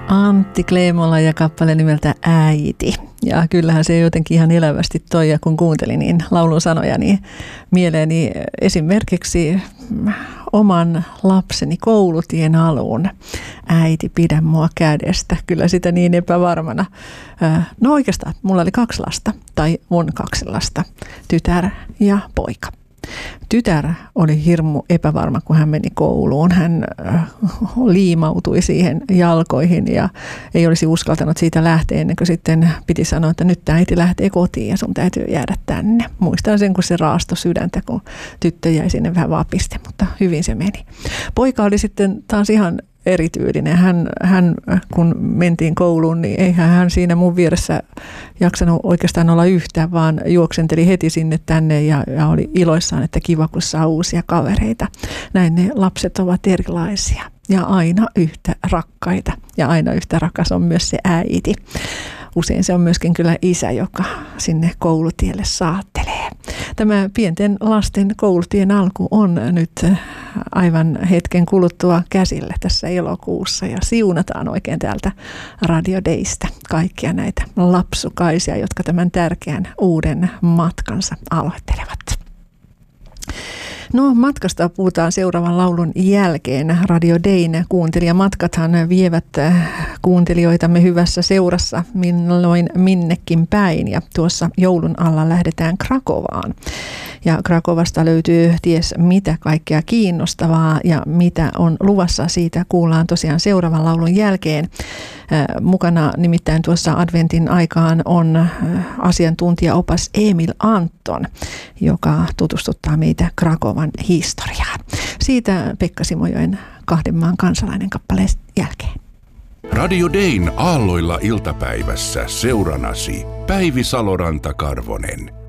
Antti Kleemola ja kappale nimeltä Äiti. Ja kyllähän se jotenkin ihan elävästi toi, ja kun kuuntelin niin laulun sanoja, niin mieleeni esimerkiksi oman lapseni koulutien alun. Äiti, pidä mua kädestä. Kyllä sitä niin epävarmana. No oikeastaan, mulla oli 2 lasta, tai on 2 lasta, tytär ja poika. Tytär oli hirmu epävarma, kun hän meni kouluun. Hän liimautui siihen jalkoihin ja ei olisi uskaltanut siitä lähteä ennen kuin sitten piti sanoa, että nyt äiti lähtee kotiin ja sun täytyy jäädä tänne. Muistan sen, kun se raastoi sydäntä, kun tyttö jäi sinne vähän vapiste, mutta hyvin se meni. Poika oli sitten taas ihan erityylinen. Hän, kun mentiin kouluun, niin eihän hän siinä mun vieressä jaksanut oikeastaan olla yhtään, vaan juoksenteli heti sinne tänne ja oli iloissaan, että kiva, kun saa uusia kavereita. Näin ne lapset ovat erilaisia ja aina yhtä rakkaita. Ja aina yhtä rakas on myös se äiti. Usein se on myöskin kyllä isä, joka sinne koulutielle saattelee. Tämä pienten lasten koulutien alku on nyt aivan hetken kuluttua käsillä tässä elokuussa ja siunataan oikein täältä Radio Daystä kaikkia näitä lapsukaisia, jotka tämän tärkeän uuden matkansa aloittelevat. No, matkasta puhutaan seuraavan laulun jälkeen. Radio Dayn kuuntelijamatkathan vievät kuuntelijoitamme hyvässä seurassa milloin minnekin päin. Ja tuossa joulun alla lähdetään Krakovaan. Ja Krakovasta löytyy ties mitä kaikkea kiinnostavaa ja mitä on luvassa. Siitä kuullaan tosiaan seuraavan laulun jälkeen. Mukana nimittäin tuossa adventin aikaan on asiantuntijaopas Emil Anton, joka tutustuttaa meitä Krakovan historiaan. Siitä Pekka Simojoen 2 maan kansalainen kappaleen jälkeen. Radio Dayn aalloilla iltapäivässä seuranasi Päivi Saloranta-Karvonen.